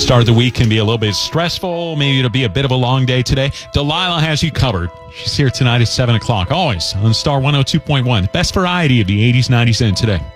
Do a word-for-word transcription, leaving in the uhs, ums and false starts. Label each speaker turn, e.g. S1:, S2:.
S1: Start of the week can be a little bit stressful. Maybe it'll be a bit of a long day today. Delilah has you covered. She's here tonight at seven o'clock. Always on Star one oh two point one. Best variety of the eighties, nineties, and today.